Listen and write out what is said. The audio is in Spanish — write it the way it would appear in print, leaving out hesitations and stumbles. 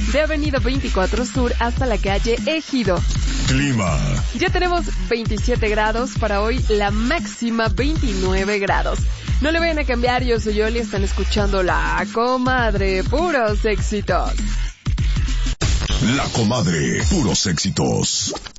de Avenida 24 Sur hasta la calle Ejido. Clima. Ya tenemos 27 grados para hoy, la máxima 29 grados. No le vayan a cambiar, yo soy Yoli, están escuchando La Comadre, puros éxitos. La Comadre, puros éxitos.